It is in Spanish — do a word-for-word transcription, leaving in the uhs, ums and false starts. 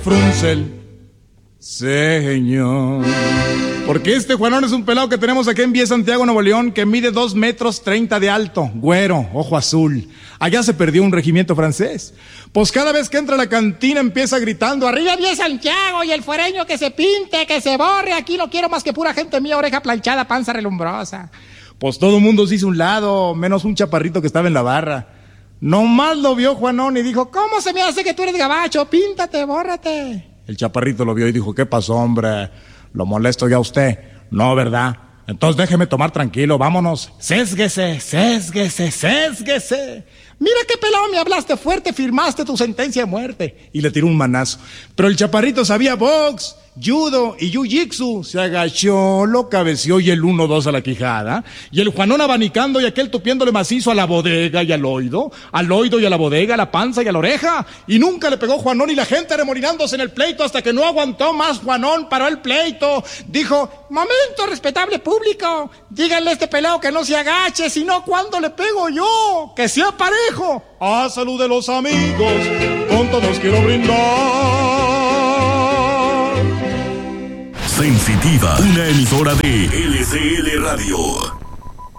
Fruncel. Señor. Porque este Juanón es un pelado que tenemos aquí en Vía Santiago, Nuevo León, que mide dos metros treinta de alto, güero, ojo azul. Allá se perdió un regimiento francés. Pues cada vez que entra a la cantina empieza gritando: arriba Vía Santiago, y el fuereño que se pinte, que se borre, aquí lo quiero más que pura gente mía, oreja planchada, panza relumbrosa. Pues todo el mundo se hizo un lado, menos un chaparrito que estaba en la barra. Nomás lo vio Juanón y dijo: ¿cómo se me hace que tú eres gabacho? Píntate, bórrate. El chaparrito lo vio y dijo: ¿qué pasó, hombre? ¿Lo molesto ya a usted? No, ¿verdad? Entonces déjeme tomar tranquilo, vámonos. Sésguese, sésguese, sésguese. Mira qué pelado, me hablaste fuerte, firmaste tu sentencia de muerte. Y le tiró un manazo. Pero el chaparrito sabía box, judo y jiu-jitsu. Se agachó, lo cabeció y el uno dos a la quijada. Y el Juanón abanicando y aquel tupiéndole macizo a la bodega y al oído. Al oído y a la bodega, a la panza y a la oreja. Y nunca le pegó Juanón y la gente remolinándose en el pleito hasta que no aguantó más. Juanón paró el pleito. Dijo: momento, respetable público. Díganle a este pelado que no se agache, sino ¿cuándo le pego yo? Que sea parejo. A salud de los amigos, con todos quiero brindar. Sensitiva, una emisora de L C L Radio.